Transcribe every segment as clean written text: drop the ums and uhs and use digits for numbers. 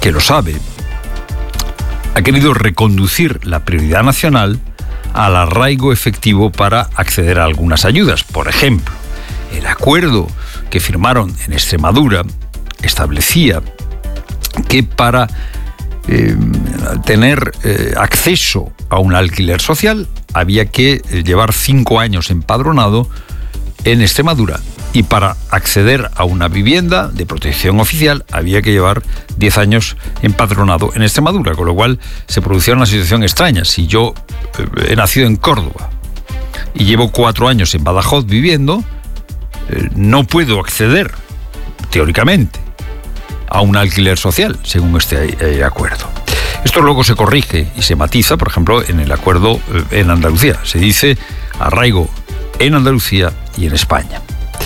que lo sabe, ha querido reconducir la prioridad nacional al arraigo efectivo para acceder a algunas ayudas. Por ejemplo, el acuerdo que firmaron en Extremadura establecía que para tener acceso a un alquiler social había que llevar 5 años empadronado en Extremadura, y para acceder a una vivienda de protección oficial había que llevar 10 años empadronado en Extremadura, con lo cual se producía una situación extraña. Si yo he nacido en Córdoba y llevo 4 años en Badajoz viviendo, no puedo acceder, teóricamente, a un alquiler social, según este acuerdo. Esto luego se corrige y se matiza, por ejemplo, en el acuerdo en Andalucía. Se dice arraigo en Andalucía y en España.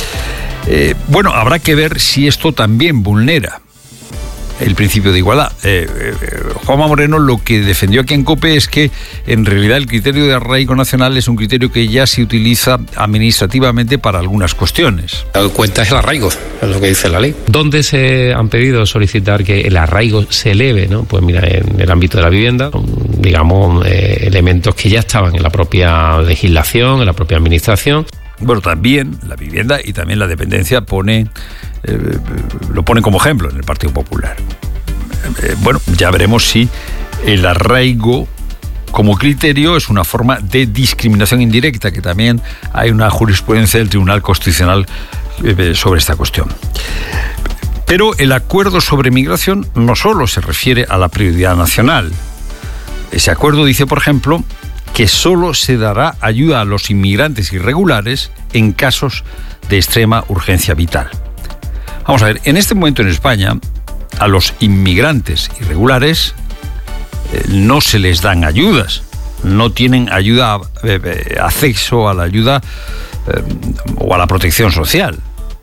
Bueno, habrá que ver si esto también vulnera el principio de igualdad. Juanma Moreno lo que defendió aquí en COPE es que en realidad el criterio de arraigo nacional es un criterio que ya se utiliza administrativamente para algunas cuestiones. Lo que cuenta es el arraigo, es lo que dice la ley. ¿Dónde se han pedido solicitar que el arraigo se eleve, ¿no? Pues mira, en el ámbito de la vivienda, digamos, elementos que ya estaban en la propia legislación, en la propia administración. Bueno, también la vivienda y también la dependencia lo pone como ejemplo en el Partido Popular. Bueno, ya veremos si el arraigo como criterio es una forma de discriminación indirecta, que también hay una jurisprudencia del Tribunal Constitucional sobre esta cuestión. Pero el acuerdo sobre migración no solo se refiere a la prioridad nacional. Ese acuerdo dice, por ejemplo, que solo se dará ayuda a los inmigrantes irregulares en casos de extrema urgencia vital. Vamos a ver, en este momento en España, a los inmigrantes irregulares no se les dan ayudas, no tienen ayuda, acceso a la ayuda o a la protección social.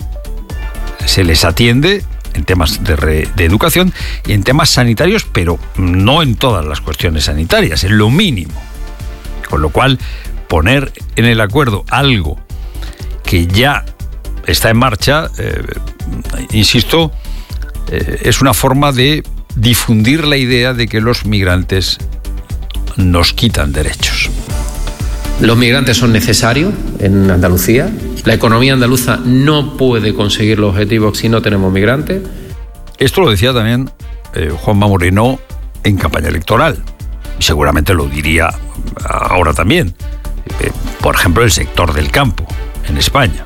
Se les atiende en temas de educación y en temas sanitarios, pero no en todas las cuestiones sanitarias, en lo mínimo. Con lo cual, poner en el acuerdo algo que ya está en marcha, insisto, es una forma de difundir la idea de que los migrantes nos quitan derechos. Los migrantes son necesarios en Andalucía. La economía andaluza no puede conseguir los objetivos si no tenemos migrantes. Esto lo decía también Juanma Moreno en campaña electoral. Seguramente lo diría ahora también. Por ejemplo, el sector del campo en España.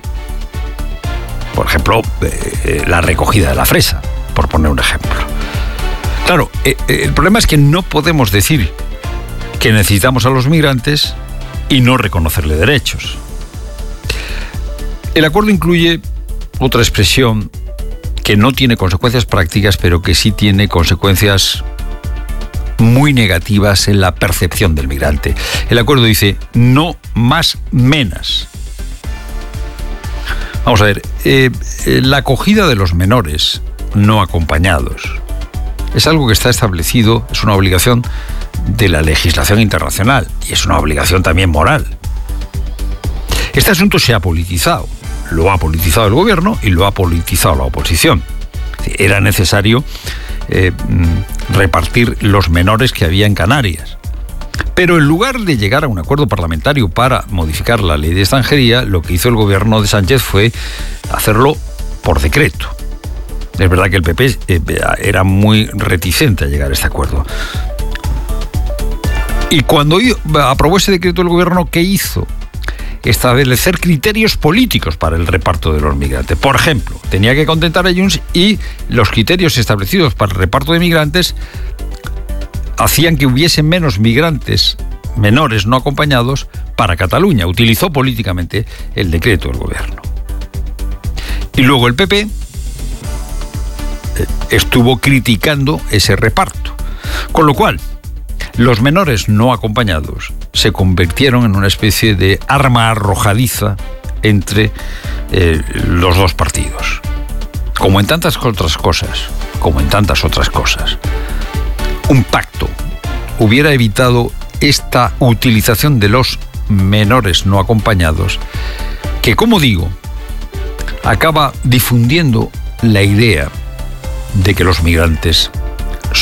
Por ejemplo, la recogida de la fresa, por poner un ejemplo. Claro, el problema es que no podemos decir que necesitamos a los migrantes y no reconocerle derechos. El acuerdo incluye otra expresión que no tiene consecuencias prácticas, pero que sí tiene consecuencias muy negativas en la percepción del migrante. El acuerdo dice no más menas. Vamos a ver, la acogida de los menores no acompañados es algo que está establecido, es una obligación de la legislación internacional y es una obligación también moral. Este asunto se ha politizado, lo ha politizado el gobierno y lo ha politizado la oposición. Era necesario repartir los menores que había en Canarias. Pero en lugar de llegar a un acuerdo parlamentario para modificar la ley de extranjería, lo que hizo el gobierno de Sánchez fue hacerlo por decreto. Es verdad que el PP era muy reticente a llegar a este acuerdo. Y cuando aprobó ese decreto el gobierno, ¿qué hizo? Establecer criterios políticos para el reparto de los migrantes. Por ejemplo, tenía que contentar a Junts y los criterios establecidos para el reparto de migrantes hacían que hubiese menos migrantes menores no acompañados para Cataluña. Utilizó políticamente el decreto del gobierno. Y luego el PP estuvo criticando ese reparto. Con lo cual, los menores no acompañados se convirtieron en una especie de arma arrojadiza entre los dos partidos. Como en tantas otras cosas. Un pacto hubiera evitado esta utilización de los menores no acompañados, que, como digo, acaba difundiendo la idea de que los migrantes